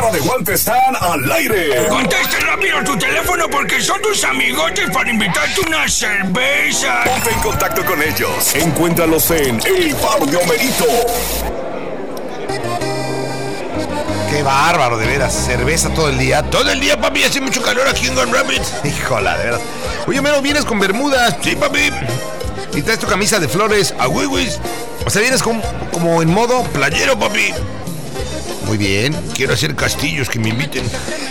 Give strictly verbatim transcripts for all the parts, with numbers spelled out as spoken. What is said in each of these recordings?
de guante están al aire. Contesta rápido tu teléfono porque son tus amigotes para invitarte una cerveza. Ponte en contacto con ellos. Encuéntralos en El Barrio Merito. Qué bárbaro, de veras. Cerveza todo el día. Todo el día, papi. Hace mucho calor aquí en Grand Rapids. Híjola, de veras. Oye, Mero, ¿vienes con bermudas? Sí, papi. ¿Y traes tu camisa de flores? A wiwis. O sea, vienes con, como en modo playero, papi. Muy bien. Quiero hacer castillos que me inviten.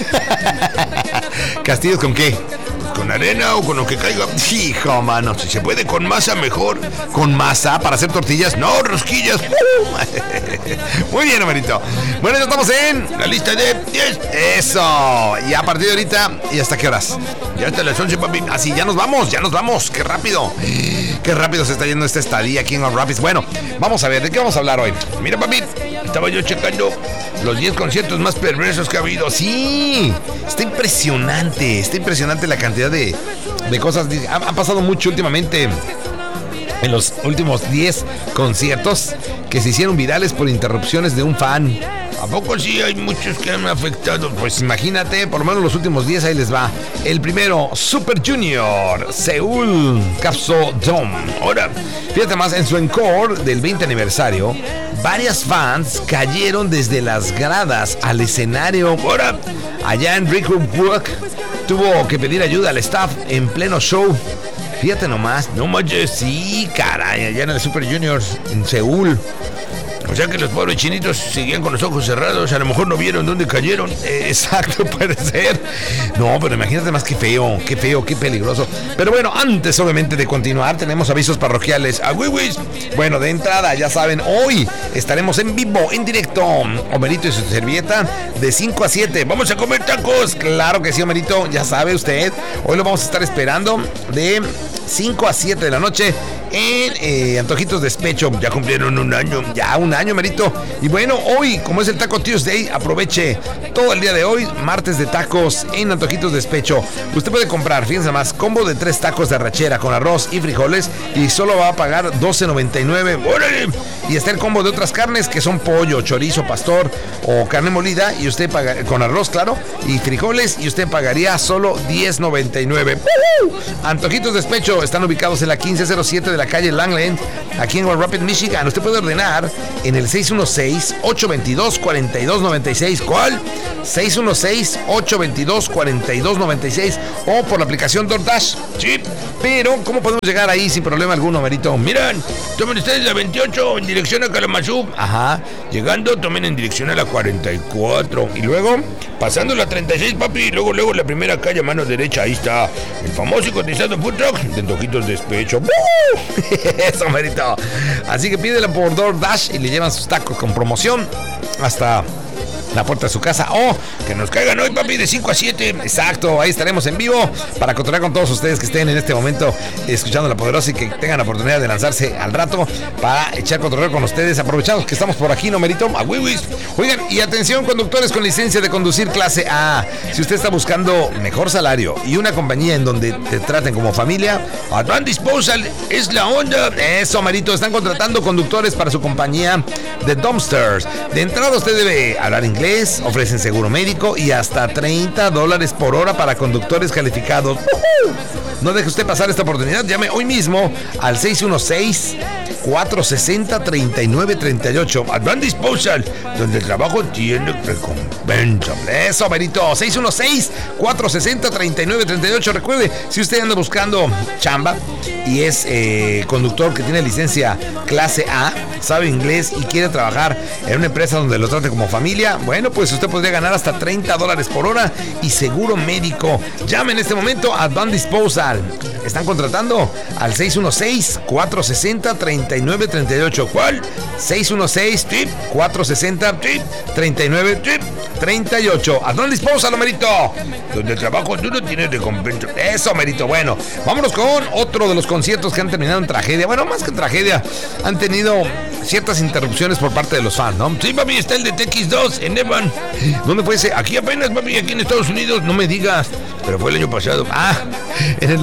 ¿Castillos con qué? ¿Con arena o con lo que caiga? Hijo, mano, si se puede con masa, mejor. ¿Con masa para hacer tortillas? No, rosquillas. Muy bien, Omerito. Bueno, ya estamos en la lista de diez. Eso. Y a partir de ahorita, ¿y hasta qué horas? Ya hasta las once, papi. Así, ya nos vamos, ya nos vamos. Qué rápido. Qué rápido se está yendo esta estadía aquí en Grand Rapids. Bueno, vamos a ver, ¿de qué vamos a hablar hoy? Mira, papi, estaba yo checando los diez conciertos más perversos que ha habido. Sí, está impresionante. Está impresionante la cantidad de, de cosas. Ha, ha pasado mucho últimamente en los últimos diez conciertos que se hicieron virales por interrupciones de un fan. ¿A poco sí hay muchos que han afectado? Pues imagínate, por lo menos los últimos diez, ahí les va. El primero, Super Junior, Seúl, Capsule Dome. Ahora, fíjate más, en su encore del veinte aniversario, varias fans cayeron desde las gradas al escenario. Ahora, allá en Brickwood tuvo que pedir ayuda al staff en pleno show. Fíjate nomás, no manches, sí, caray, allá en el Super Junior, en Seúl. O sea que los pobres chinitos seguían con los ojos cerrados. A lo mejor no vieron dónde cayeron. Eh, exacto, puede ser. No, pero imagínate más, qué feo, qué feo, qué peligroso. Pero bueno, antes obviamente de continuar, tenemos avisos parroquiales. ¡A wiwis! Bueno, de entrada, ya saben, hoy estaremos en vivo, en directo. Omerito y su servilleta, de cinco a siete. ¿Vamos a comer tacos? Claro que sí, Omerito, ya sabe usted. Hoy lo vamos a estar esperando de cinco a siete de la noche en eh, Antojitos Despecho. Ya cumplieron un año, ya un año, Merito. Y bueno, hoy, como es el Taco Tuesday, aproveche todo el día de hoy, martes de tacos en Antojitos Despecho. Usted puede comprar, fíjense más, combo de tres tacos de arrachera con arroz y frijoles y solo va a pagar doce noventa y nueve. ¡Órale! Y está el combo de otras carnes que son pollo, chorizo, pastor o carne molida y usted paga con arroz, claro, y frijoles, y usted pagaría solo diez noventa y nueve. ¡Uh! Antojitos Despecho están ubicados en la quince cero siete de la calle Langland, aquí en Grand Rapids, Michigan. Usted puede ordenar en el seis uno seis, ocho dos dos, cuatro dos nueve seis. ¿Cuál? seis uno seis, ocho dos dos, cuatro dos nueve seis o por la aplicación DoorDash. Sí, pero ¿cómo podemos llegar ahí sin problema alguno, Merito? Miren, tomen ustedes la veintiocho en dirección a Kalamazoo. Ajá. Llegando, tomen en dirección a la cuarenta y cuatro. Y luego, pasando la treinta y seis, papi, y luego, luego la primera calle a mano derecha. Ahí está el famoso y cotizado food truck de Antojitos Despecho. ¡Uh! Eso, Merito. Así que pídela por DoorDash y le llevan sus tacos con promoción hasta la puerta de su casa, o que nos caigan hoy, papi, de cinco a siete. Exacto, ahí estaremos en vivo para controlar con todos ustedes que estén en este momento escuchando La Poderosa y que tengan la oportunidad de lanzarse al rato para echar control con ustedes, aprovechados que estamos por aquí, ¿no, Merito? A wiwis. Oigan, y atención, conductores con licencia de conducir clase A. Si usted está buscando mejor salario y una compañía en donde te traten como familia, Advanced Disposal es la onda. Eso, Merito, están contratando conductores para su compañía de dumpsters. De entrada usted debe hablar inglés, ofrecen seguro médico y hasta treinta dólares por hora para conductores calificados. ¡Uh-huh! No deje usted pasar esta oportunidad, llame hoy mismo al seis uno seis, cuatro seis cero, tres nueve tres ocho. Advanced Disposal, donde el trabajo tiene recompensa. Eso, Merito, seis uno seis, cuatro seis cero, tres nueve tres ocho. Recuerde, si usted anda buscando chamba y es eh, conductor que tiene licencia clase A, sabe inglés y quiere trabajar en una empresa donde lo trate como familia, bueno, pues usted podría ganar hasta treinta dólares por hora y seguro médico. Llame en este momento a Advanced Disposal. Están contratando al seis uno seis, cuatro seis cero, tres nueve tres ocho. ¿Cuál? seis uno seis, cuatro seis cero, tres nueve tres ocho. Advanced Disposal, Merito, donde el trabajo duro tiene recompensa. Eso, Merito. Bueno, vámonos con otro de los conciertos que han terminado en tragedia. Bueno, más que en tragedia, han tenido ciertas interrupciones por parte de los fans, ¿no? Sí, papi, está el de T X dos en Evan. ¿Dónde fue ese? Aquí apenas, papi, aquí en Estados Unidos. No me digas. Pero fue el año pasado. Ah, en el dos mil veintisiete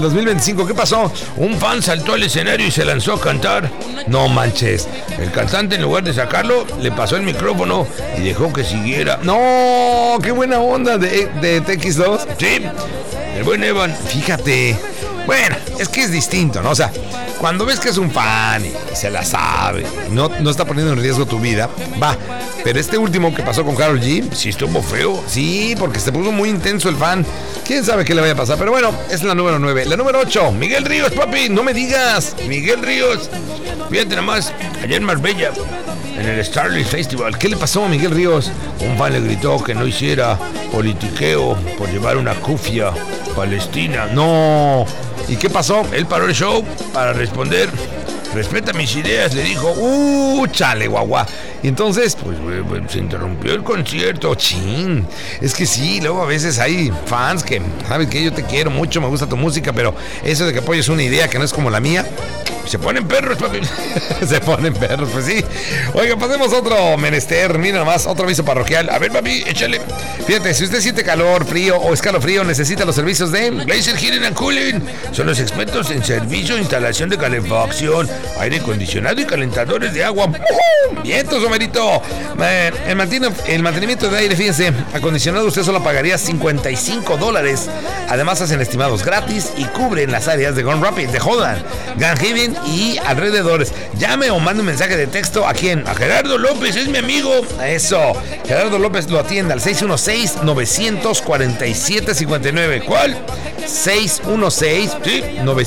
cinco, ¿qué pasó? Un fan saltó al escenario y se lanzó a cantar. No manches. El cantante, en lugar de sacarlo, le pasó el micrófono y dejó que siguiera. No, qué buena onda de, de T X dos. Sí, el buen Evan. Fíjate. Bueno, es que es distinto, ¿no? O sea, cuando ves que es un fan y se la sabe, no, no está poniendo en riesgo tu vida, va. Pero este último que pasó con Karol G, sí estuvo feo. Sí, porque se puso muy intenso el fan. ¿Quién sabe qué le vaya a pasar? Pero bueno, es la número nueve. La número ocho, Miguel Ríos, papi. no me digas. Miguel Ríos. Fíjate nada más, allá en Marbella, en el Starlight Festival. ¿Qué le pasó a Miguel Ríos? Un fan le gritó que no hiciera politiqueo por llevar una cufia palestina. No. ¿Y qué pasó? Él paró el show para responder. Respeta mis ideas, le dijo. Uh, chale, guagua. Y entonces, pues, pues se interrumpió el concierto. Chin. Es que sí, luego a veces hay fans que, sabes que yo te quiero mucho, me gusta tu música, pero eso de que apoyes una idea que no es como la mía, se ponen perros, papi. Se ponen perros, pues sí. Oiga, pasemos a otro menester. Mira nomás, otro aviso parroquial. A ver, papi, échale. Fíjate, si usted siente calor, frío o escalofrío, necesita los servicios de Glacier Heating and Cooling. Son los expertos en servicio e instalación de calefacción, aire acondicionado y calentadores de agua. ¡Uh! ¡Vientos, Homerito! Eh, el, manten- el mantenimiento de aire, fíjense, acondicionado usted solo pagaría cincuenta y cinco dólares. Además hacen estimados gratis y cubren las áreas de Grand Rapids, de Holland, Grand Haven y alrededores. Llame o mande un mensaje de texto a quién. A Gerardo López, es mi amigo. Eso, Gerardo López lo atiende al seis uno seis, nueve cuatro siete, cinco nueve. ¿Cuál? seis uno seis, sí. nueve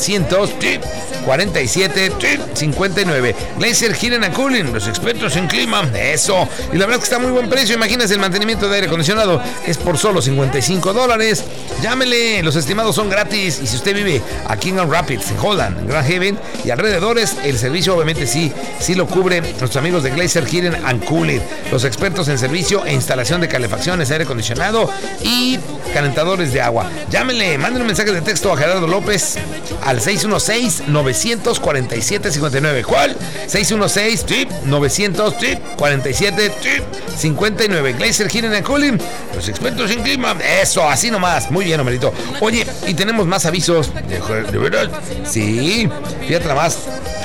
cuatro siete, cinco nueve. Glacier Heating and Cooling, los expertos en clima. Eso, y la verdad es que está a muy buen precio. Imagínense, el mantenimiento de aire acondicionado es por solo cincuenta y cinco dólares. Llámele, los estimados son gratis. Y si usted vive aquí en Grand Rapids, en Holland, en Grand Haven y alrededores, el servicio obviamente sí, sí lo cubre nuestros amigos de Glacier Heating and Cooling, los expertos en servicio e instalación de calefacciones, aire acondicionado y calentadores de agua. Llámele, mándenle un mensaje de texto a Gerardo López al seis uno seis, nueve cuatro siete, cinco nueve. ¿Cuál? seis uno seis, nueve cuatro siete, cinco nueve. Glacier Heating and Cooling, los expertos en clima. Eso, así nomás. Muy bien, Homerito. Oye, y tenemos más avisos. ¿De, de verdad? Sí, fíjate nada más.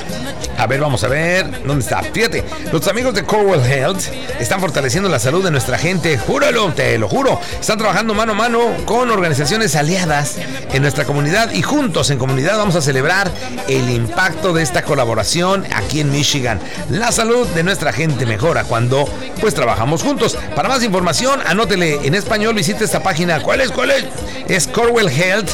A ver, vamos a ver, ¿dónde está? Fíjate, los amigos de Corewell Health están fortaleciendo la salud de nuestra gente. Júralo, te lo juro. Están trabajando mano a mano con organizaciones aliadas en nuestra comunidad y juntos en comunidad vamos a celebrar el impacto de esta colaboración aquí en Michigan. La salud de nuestra gente mejora cuando pues trabajamos juntos. Para más información, anótele en español, visite esta página. ¿Cuál es? ¿Cuál es? Es corewell health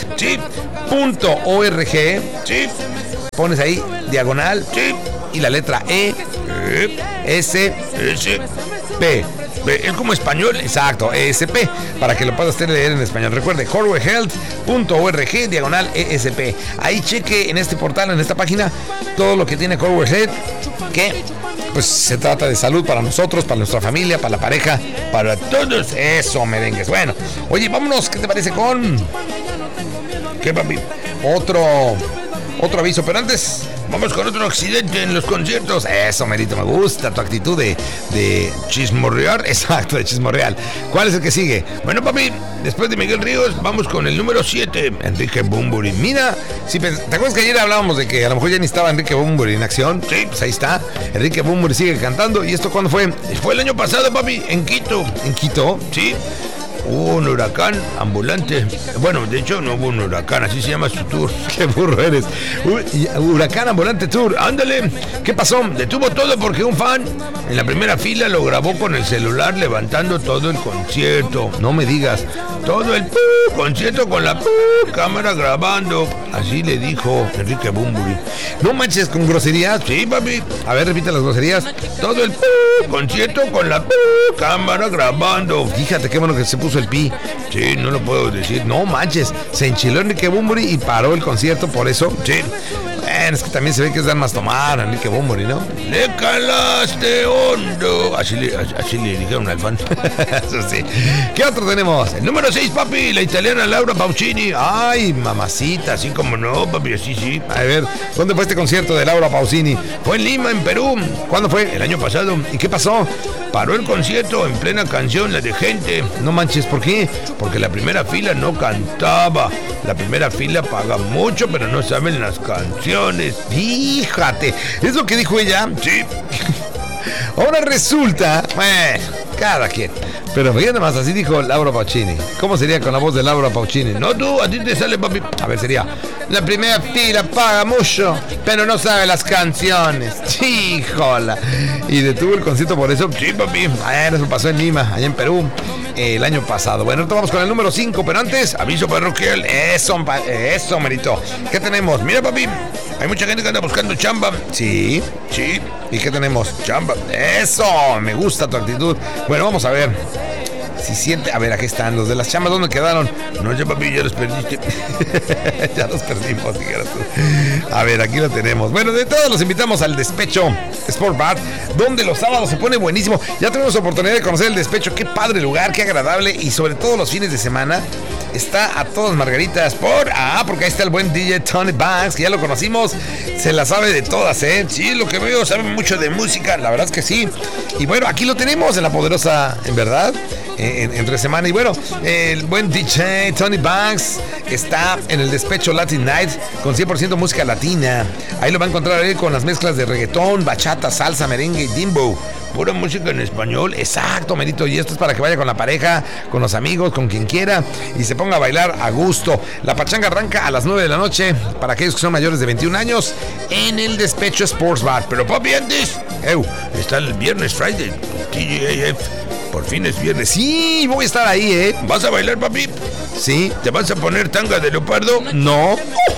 punto org. Sí. Pones ahí diagonal, sí, y la letra E, e S, S, P. Es como español. Exacto, E S P, para que lo pueda usted leer en español. Recuerde, corewell health punto org, diagonal E S P. Ahí cheque en este portal, en esta página, todo lo que tiene Corewell Health, que pues se trata de salud para nosotros, para nuestra familia, para la pareja, para todos. Eso, merengues. Bueno, oye, vámonos, ¿qué te parece con...? ¿Qué, papi? Otro... Otro aviso, pero antes vamos con otro accidente en los conciertos. Eso, Merito, me gusta tu actitud de, de chismorrear. Exacto, de chismorreal. ¿Cuál es el que sigue? Bueno, papi, después de Miguel Ríos, vamos con el número siete, Enrique Bunbury. Mira, si ¿te acuerdas que ayer hablábamos de que a lo mejor ya ni estaba Enrique Bunbury en acción? Sí, pues ahí está. Enrique Bunbury sigue cantando. ¿Y esto cuándo fue? Fue el año pasado, papi, en Quito. ¿En Quito? Sí. Hubo un huracán ambulante. Bueno, de hecho no hubo un huracán, así se llama su tour. Qué burro eres. Huracán ambulante tour. Ándale. ¿Qué pasó? Detuvo todo porque un fan en la primera fila lo grabó con el celular levantando todo el concierto. No me digas. Todo el concierto con la cámara grabando. Así le dijo Enrique Bunbury. No manches, con groserías. Sí, papi. A ver, repite las groserías. Todo el concierto con la cámara grabando. Fíjate qué bueno que se puso el pi. Sí, no lo puedo decir. No manches, se enchiló Enrique Bunbury y paró el concierto por eso. Sí. Bueno, es que también se ve que es Dan más tomar, Enrique Bunbury, ¿no? Le calaste hondo. Así le, así le dijeron al fan. Eso sí. ¿Qué otro tenemos? El número seis, papi, la italiana Laura Pausini. Ay, mamacita. Así como no, papi, así sí. A ver, ¿dónde fue este concierto de Laura Pausini? Fue en Lima, en Perú. ¿Cuándo fue? El año pasado. ¿Y qué pasó? Paró el concierto en plena canción, la de gente. No manches, ¿por qué? Porque la primera fila no cantaba. La primera fila paga mucho, pero no saben las canciones. Fíjate, ¿es lo que dijo ella? Sí. Ahora resulta, bueno, cada quien. Pero fíjate más, así dijo Laura Pausini. ¿Cómo sería con la voz de Laura Pausini? No, tú, a ti te sale, papi. A ver, sería: la primera fila paga mucho, pero no sabe las canciones. Híjola. ¿Y detuvo el concierto por eso? Sí, papi. A ver, eso pasó en Lima, allá en Perú, eh, el año pasado. Bueno, ahorita vamos con el número cinco, pero antes, aviso parroquial. Eso, eso, merito. ¿Qué tenemos? Mira, papi, hay mucha gente que anda buscando chamba. Sí, sí. ¿Y qué tenemos? Chamba. Eso, me gusta tu actitud. Bueno, vamos a ver. Si siente, a ver, aquí están los de las chambas, ¿dónde quedaron? No sé, papi, ya los perdiste. Ya los perdimos, dijeras tú. A ver, aquí lo tenemos. Bueno, de todos los invitamos al Despecho Sport Bar, donde los sábados se pone buenísimo. Ya tenemos oportunidad de conocer el Despecho. Qué padre lugar, qué agradable. Y sobre todo los fines de semana está a todas margaritas por... Ah, porque ahí está el buen D J Tony Banks, que ya lo conocimos. Se la sabe de todas, ¿eh? Sí, lo que veo, sabe mucho de música. La verdad es que sí. Y bueno, aquí lo tenemos en La Poderosa, en verdad, en, entre semana. Y bueno, el buen D J Tony Banks está en el Despecho Latin Night con cien por ciento música latina. Ahí lo va a encontrar él con las mezclas de reggaetón, bachata, salsa, merengue y dembow. Pura música en español. Exacto, merito. Y esto es para que vaya con la pareja, con los amigos, con quien quiera y se ponga a bailar a gusto. La pachanga arranca a las nueve de la noche para aquellos que son mayores de veintiún años en el Despecho Sports Bar. Pero papi, antes, Eu. está el viernes Friday, T G A F. Por fin es viernes. Sí, voy a estar ahí, ¿eh? ¿Vas a bailar, papi? Sí. ¿Te vas a poner tanga de leopardo? No.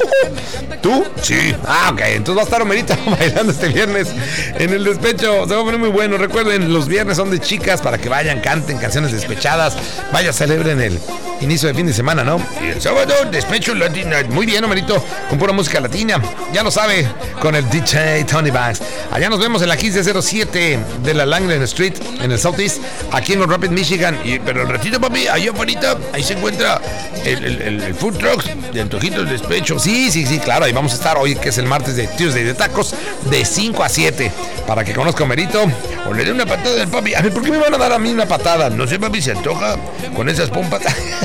¿Tú? Sí. Ah, ok. Entonces va a estar Homerita bailando este viernes en el Despecho. Se va a poner muy bueno. Recuerden, los viernes son de chicas para que vayan, canten canciones despechadas. Vaya, celebren el inicio de fin de semana, ¿no? Y el sábado, Despecho Latin Night. Muy bien, Homerito, con pura música latina. Ya lo sabe, con el D J Tony Banks. Allá nos vemos en la quince cero siete de la Langland Street, en el Southeast, aquí en Los Rapids, Michigan. Y, pero al ratito, papi, ahí afuera, ahí se encuentra el, el, el, el food truck de Antojitos Despecho. Sí, sí, sí, claro. Ahí vamos a estar hoy, que es el martes de Tuesday de tacos, de cinco a siete, para que conozca a Homerito. O le dé una patada al papi. A ver, ¿por qué me van a dar a mí una patada? No sé, papi, se antoja con esas pompas.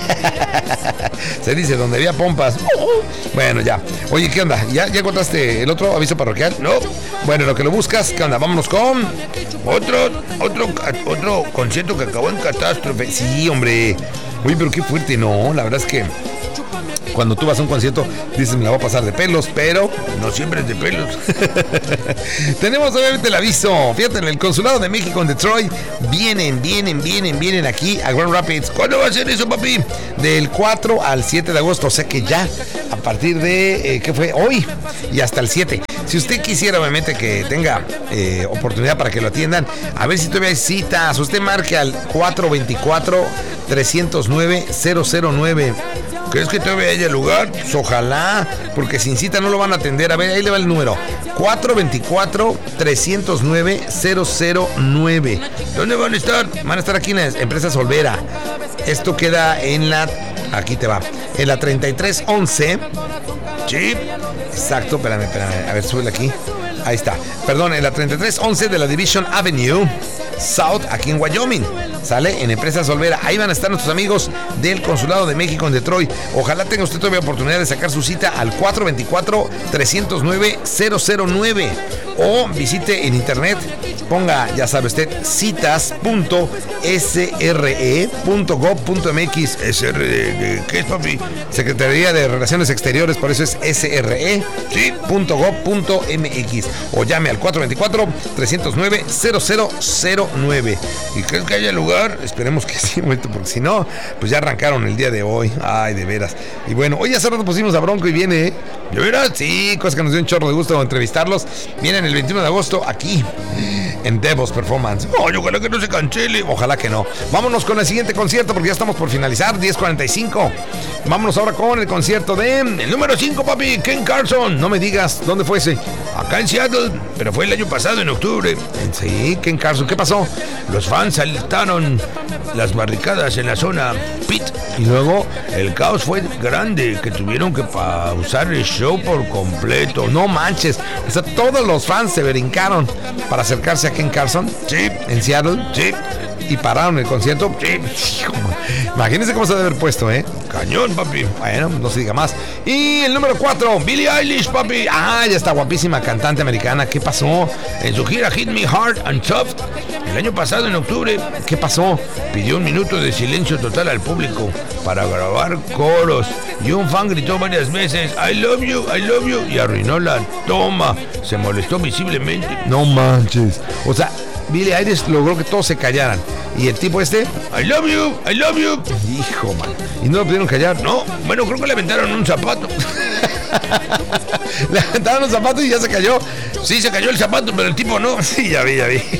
Se dice, donde había pompas. Bueno, ya. Oye, ¿qué onda? ¿Ya, ¿Ya encontraste el otro aviso parroquial? No. Bueno, lo que lo buscas, ¿qué onda? Vámonos con... Otro, otro, otro concierto que acabó en catástrofe. Sí, hombre. Oye, pero qué fuerte, ¿no? La verdad es que cuando tú vas a un concierto dices, me la voy a pasar de pelos, pero no siempre es de pelos. Tenemos obviamente el aviso. Fíjate, en el Consulado de México en Detroit vienen, vienen, vienen, vienen aquí a Grand Rapids. ¿Cuándo va a ser eso, papi? Del cuatro al siete de agosto, o sea que ya a partir de, eh, ¿qué fue? Hoy y hasta el siete. Si usted quisiera obviamente que tenga eh, oportunidad para que lo atiendan, a ver si todavía hay citas, usted marque al cuatro dos cuatro, tres cero nueve, cero cero nueve. ¿Crees que todavía haya lugar? Pues ojalá, porque sin cita no lo van a atender. A ver, ahí le va el número: cuatro dos cuatro, tres cero nueve, cero cero nueve. ¿Dónde van a estar? Van a estar aquí en la empresa Solvera. Esto queda en la... Aquí te va. En la treinta y tres once. Sí. Exacto, espérame, espérame. A ver, súbele aquí. Ahí está. Perdón, en la treinta y tres once de la Division Avenue South, aquí en Wyoming. Sale en Empresa Solvera. Ahí van a estar nuestros amigos del Consulado de México en Detroit. Ojalá tenga usted todavía oportunidad de sacar su cita al cuatro dos cuatro, tres cero nueve, cero cero nueve. O visite en internet, ponga, ya sabe usted, citas punto s r e punto gov punto m x. ¿S R de, de qué es, papi? Secretaría de Relaciones Exteriores, por eso es S R E, sí, punto gov punto m x. O llame al cuatro dos cuatro, tres cero nueve, cero cero cero nueve. ¿Y crees que haya lugar? Esperemos que sí, porque si no, pues ya arrancaron el día de hoy. Ay, de veras. Y bueno, hoy hace rato pusimos a Bronco y viene, ¿eh? ¿De veras? Sí, cosa que nos dio un chorro de gusto entrevistarlos. Vienen el veintiuno de agosto aquí Endeavors Performance. Ay, ojalá que no se cancele. Ojalá que no. Vámonos con el siguiente concierto porque ya estamos por finalizar, diez cuarenta y cinco. Vámonos ahora con el concierto de... El número cinco, papi, Ken Carson. No me digas, ¿dónde fue ese? Acá en Seattle, pero fue el año pasado, en octubre. Sí, Ken Carson, ¿qué pasó? Los fans saltaron las barricadas en la zona pit. Y luego el caos fue grande, que tuvieron que pausar el show por completo. No manches, o sea, todos los fans se brincaron para acercarse a Ken Carson. Sí. En Seattle. Sí. Y pararon el concierto. Sí. Imagínense cómo se debe haber puesto, ¿eh? Cañón, papi. Bueno, no se diga más. Y el número cuatro, Billie Eilish, papi. Ah, ya está guapísima cantante americana. ¿Qué pasó? En su gira Hit Me Hard and Soft, el año pasado, en octubre, ¿qué pasó? Pidió un minuto de silencio total al público para grabar coros. Y un fan gritó varias veces, I love you, I love you, y arruinó la toma. Se molestó visiblemente. No manches. O sea, Billie Eilish logró que todos se callaran. Y el tipo este, I love you, I love you. Hijo, man. ¿Y no lo pudieron callar? No, bueno, creo que le aventaron un zapato. Le aventaron un zapato y ya se cayó. Sí, se cayó el zapato, pero el tipo no. Sí, ya vi, ya vi.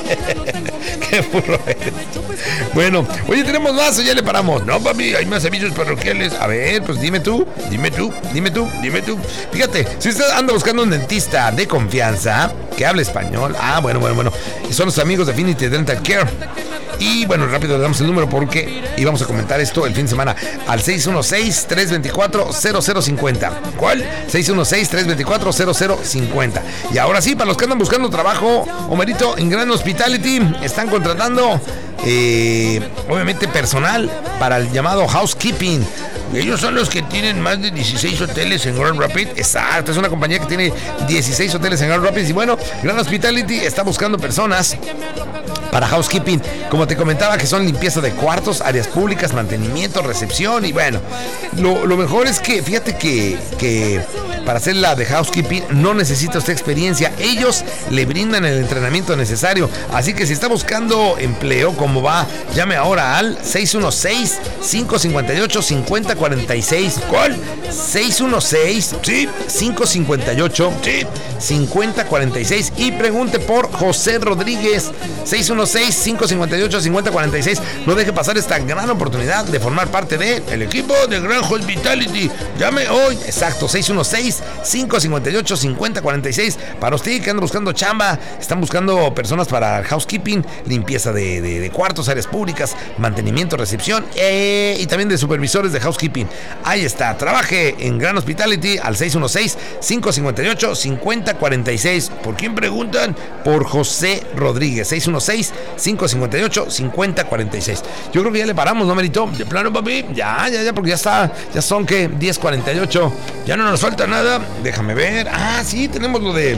Qué burro eres. Bueno, oye, ¿tenemos más o ya le paramos? No, papi, hay más avisos parroquiales. A ver, pues dime tú, dime tú, dime tú, dime tú. Fíjate, si usted anda buscando un dentista de confianza que hable español, ah, bueno, bueno, bueno, son los amigos de Affinity Dental Care. Y bueno, rápido le damos el número porque íbamos a comentar esto el fin de semana al seis uno seis, tres dos cuatro, cero cero cinco cero. ¿Cuál? seis uno seis, tres dos cuatro, cero cero cinco cero. Y ahora sí, para los que andan buscando trabajo, Homerito, en Grand Hospitality están contratando eh, obviamente personal para el llamado housekeeping. Ellos son los que tienen más de dieciséis hoteles en Grand Rapids. Exacto, es una compañía que tiene dieciséis hoteles en Grand Rapids. Y bueno, Grand Hospitality está buscando personas para housekeeping, como te comentaba, que son limpieza de cuartos, áreas públicas, mantenimiento, recepción. Y bueno, lo, lo mejor es que, fíjate que, que para hacer la de housekeeping no necesita usted experiencia. Ellos le brindan el entrenamiento necesario. Así que si está buscando empleo, ¿cómo va? Llame ahora al seis uno seis, cinco cinco ocho, cinco cero cuatro seis. ¿Cuál? seis uno seis, sí, cinco cinco ocho, sí, cinco cero cuatro seis. Y pregunte por José Rodríguez. seis uno seis, cinco cinco ocho, cinco cero cuatro seis. No deje pasar esta gran oportunidad de formar parte de el equipo de Grand Hospitality. Llame hoy. Exacto, seis uno seis, cinco cinco ocho, cinco cero cuatro seis. Para usted que anda buscando chamba, están buscando personas para housekeeping, limpieza de, de, de cuartos, áreas públicas, mantenimiento, recepción eh, y también de supervisores de housekeeping. Ahí está, trabaje en Grand Hospitality al seis uno seis, cinco cinco ocho, cinco cero cuatro seis. ¿Por quién preguntan? Por José Rodríguez, seis uno seis, cinco cinco ocho, cinco cero cuatro seis. Yo creo que ya le paramos, ¿no, Merito? De plano, papi. Ya, ya, ya, porque ya está, ya son que diez cuarenta y ocho. Ya no nos falta nada. Déjame ver. Ah, sí, tenemos lo de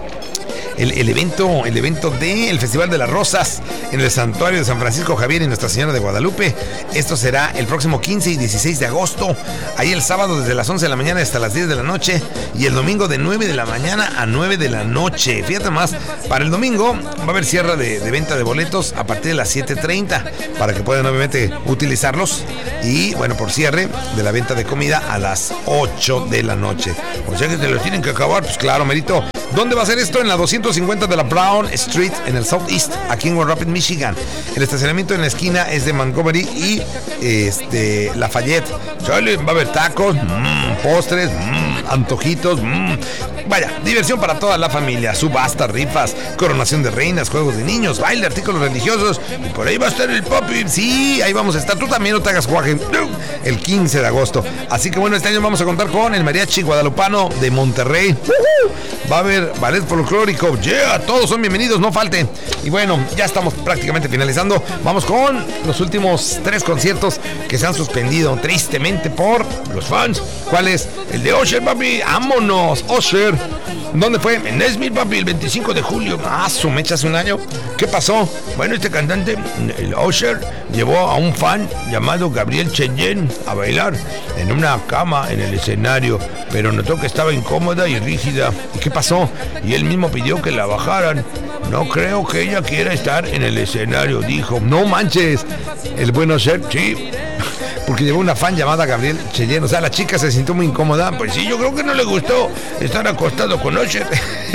El, el evento, el evento del Festival de las Rosas en el Santuario de San Francisco Javier y Nuestra Señora de Guadalupe. Esto será el próximo quince y dieciséis de agosto. Ahí el sábado desde las once de la mañana hasta las diez de la noche. Y el domingo de nueve de la mañana a nueve de la noche. Fíjate más, para el domingo va a haber cierre de, de venta de boletos a partir de las siete treinta para que puedan obviamente utilizarlos. Y bueno, por cierre de la venta de comida a las ocho de la noche. O sea que se los tienen que acabar. Pues claro, Merito. ¿Dónde va a ser esto? En la doscientos cincuenta de la Brown Street, en el Southeast, aquí en Grand Rapids, Michigan. El estacionamiento en la esquina es de Montgomery y este, Lafayette. Chale, va a haber tacos, mmm, postres, mmm, antojitos, mmm. Vaya, diversión para toda la familia, subastas, rifas, coronación de reinas, juegos de niños, baile, artículos religiosos. Y por ahí va a estar el papi. Sí, ahí vamos a estar. Tú también no te hagas guaje. El quince de agosto. Así que bueno, este año vamos a contar con el Mariachi Guadalupano de Monterrey. Uh-huh. Va a haber ballet folclórico. Yeah, todos son bienvenidos, no falten. Y bueno, ya estamos prácticamente finalizando. Vamos con los últimos tres conciertos que se han suspendido tristemente por los fans. ¿Cuál es? El de Usher, papi. ¡Vámonos! Usher. ¿Dónde fue? En Nashville, papi, el veinticinco de julio. Ah, su mecha hace un año. ¿Qué pasó? Bueno, este cantante, el Usher, llevó a un fan llamado Gabriel Cheyenne a bailar en una cama en el escenario, pero notó que estaba incómoda y rígida. ¿Y qué pasó? Y él mismo pidió que la bajaran. No creo que ella quiera estar en el escenario, dijo. No manches. ¿El buen Usher? Sí. porque llevó una fan llamada Gabriel Cheyenne. O sea, la chica se sintió muy incómoda. Pues sí, yo creo que no le gustó estar acostado con Usher.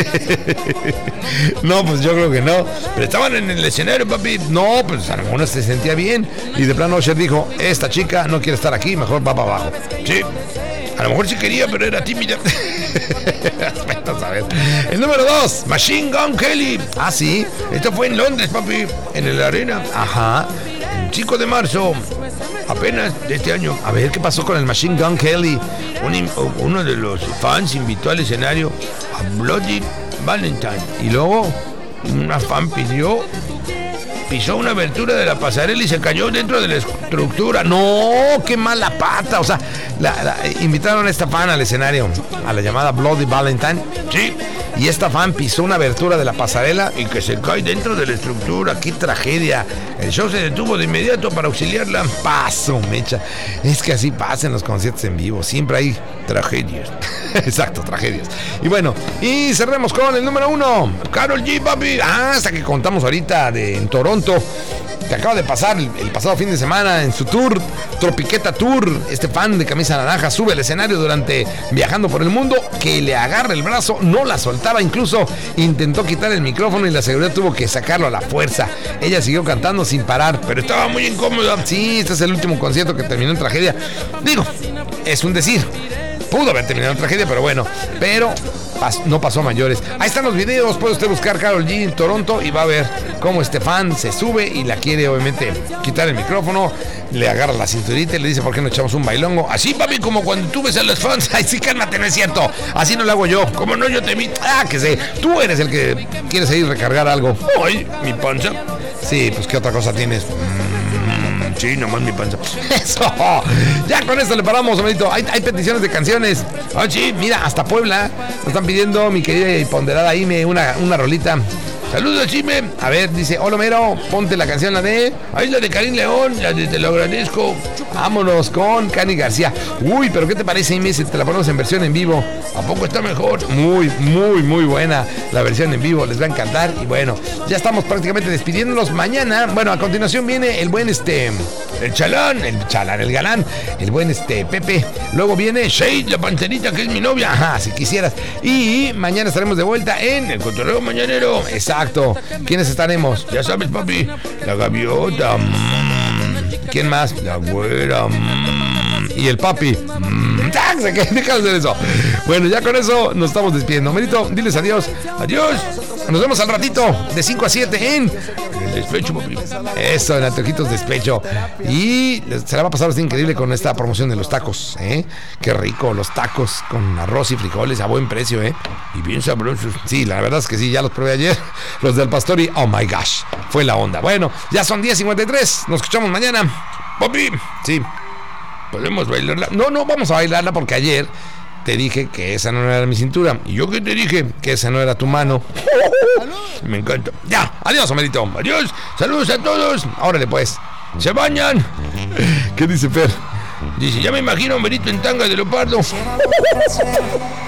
No, pues yo creo que no. Pero estaban en el escenario, papi. No, pues a lo mejor se sentía bien. Y de plano Usher dijo, esta chica no quiere estar aquí, mejor va para abajo. Sí, a lo mejor sí quería, pero era tímida. A ver. El número dos, Machine Gun Kelly. Ah, sí. Esto fue en Londres, papi, en el Arena. Ajá. El cinco de marzo, apenas de este año. A ver, ¿qué pasó con el Machine Gun Kelly? Un, uno de los fans invitó al escenario a Bloody Valentine. Y luego, una fan pidió, pisó una abertura de la pasarela y se cayó dentro de la estructura. ¡No! ¡Qué mala pata! O sea, la, la, invitaron a esta fan al escenario, a la llamada Bloody Valentine. Sí. Y esta fan pisó una abertura de la pasarela y que se cae dentro de la estructura. ¡Qué tragedia! El show se detuvo de inmediato para auxiliarla. Paso, mecha. Es que así pasan los conciertos en vivo. Siempre hay tragedias. Exacto, tragedias. Y bueno, y cerremos con el número uno. Karol G, papi. Ah, hasta que contamos ahorita de en Toronto, que acaba de pasar el, el pasado fin de semana en su tour, Tropiqueta Tour. Este fan de camisa naranja sube al escenario durante viajando por el mundo, que le agarra el brazo, no la soltaba, incluso intentó quitar el micrófono y la seguridad tuvo que sacarlo a la fuerza. Ella siguió cantando sin parar, pero estaba muy incómoda. Sí, este es el último concierto que terminó en tragedia. Digo, es un decir. Pudo haber terminado en tragedia, pero bueno, pero pas, no pasó a mayores. Ahí están los videos, puede usted buscar Karol G en Toronto y va a ver cómo este fan se sube y la quiere obviamente quitar el micrófono, le agarra la cinturita y le dice, ¿por qué no echamos un bailongo? Así, papi, como cuando tú ves a los fans. Ay, sí, cálmate, no es cierto. Así no lo hago yo. Como no, yo te vi. Ah, que sé, tú eres el que quieres ir a recargar algo. Ay, mi panza. Sí, pues ¿qué otra cosa tienes? Sí, nomás mi panza. Eso. Ya con esto le paramos, hermanito. Hay, hay peticiones de canciones. Ah, sí. Mira, hasta Puebla nos están pidiendo, mi querida y ponderada Ime, una, una rolita. Saludos, Ime. A ver, dice, hola, Mero, ponte la canción, la de... Ahí la de Karim León, la de Te lo agradezco. Vámonos con Cani García. Uy, pero ¿qué te parece, Ime, si te la ponemos en versión en vivo? ¿A poco está mejor? Muy, muy, muy buena la versión en vivo. Les va a encantar. Y bueno, ya estamos prácticamente despidiéndonos. Mañana, bueno, a continuación viene el buen este... El chalán, el chalán, el galán, el buen este Pepe. Luego viene Shade, la panterita, que es mi novia. Ajá, si quisieras. Y mañana estaremos de vuelta en el cotorreo mañanero. Exacto. ¿Quiénes estaremos? Ya sabes, papi. La gaviota. Mmm. ¿Quién más? La güera. Mmm. Y el papi. Mmm. Déjame hacer eso. Bueno, ya con eso nos estamos despidiendo. Merito, diles adiós. Adiós. Nos vemos al ratito, de cinco a siete en... El despecho, papi. Eso, en Antojitos Despecho. Y se la va a pasar así increíble con esta promoción de los tacos, ¿eh? Qué rico, los tacos con arroz y frijoles a buen precio, ¿eh? Y bien sabrosos. Sí, la verdad es que sí, ya los probé ayer. Los del Pastor y, oh my gosh, fue la onda. Bueno, ya son diez cincuenta y tres, nos escuchamos mañana. Papi. Sí. ¿Podemos bailarla? No, no, vamos a bailarla porque ayer te dije que esa no era mi cintura. ¿Y yo qué te dije? Que esa no era tu mano. Me encanta. Ya, adiós, Homerito. Adiós, saludos a todos. Órale, pues. Se bañan. ¿Qué dice Fer? Dice, ya me imagino a Homerito en tanga de leopardo.